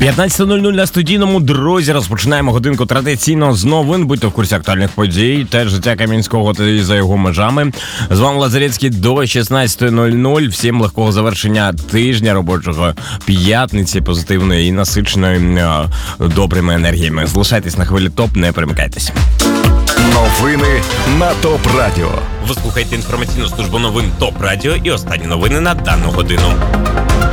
15:00 на студійному. Друзі, розпочинаємо годинку традиційно з новин. Будьте в курсі актуальних подій, теж життя Кам'янського та і за його межами. З вами Лазарецький до 16:00. Всім легкого завершення тижня робочого, п'ятниці, позитивної і насиченої добрими енергіями. Залишайтесь на хвилі ТОП, не перемикайтесь. Новини на ТОП Радіо. Ви слухаєте інформаційну службу новин ТОП Радіо і останні новини на дану годину.